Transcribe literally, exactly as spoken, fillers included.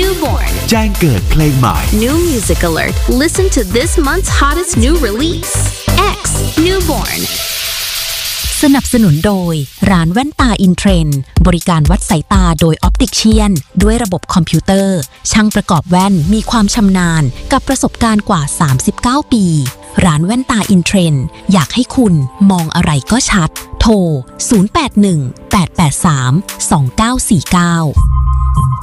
Newborn แจ้งเกิดเพลงใหม่ New Music Alert Listen to this month's hottest new release X Newborn สนับสนุนโดยร้านแว่นตาอินเทรนด์บริการวัดสายตาโดยออปติเชียนด้วยระบบคอมพิวเตอร์ช่างประกอบแว่นมีความชำนาญกับประสบการณ์กว่าสามสิบเก้าปีร้านแว่นตาอินเทรนด์อยากให้คุณมองอะไรก็ชัดโทรศูนย์ แปด หนึ่ง แปด แปด สาม สอง เก้า สี่ เก้า